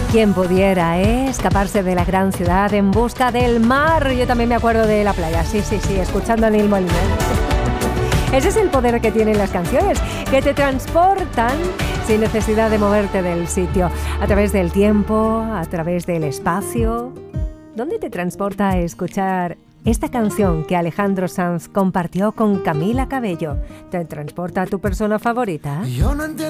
Quien pudiera, escaparse de la gran ciudad en busca del mar. Yo también me acuerdo de la playa, sí, escuchando a Neil Moliner. Ese es el poder que tienen las canciones, que te transportan sin necesidad de moverte del sitio, a través del tiempo, a través del espacio. ¿Dónde te transporta a escuchar esta canción que Alejandro Sanz compartió con Camila Cabello? ¿Te transporta a tu persona favorita? Yo no entiendo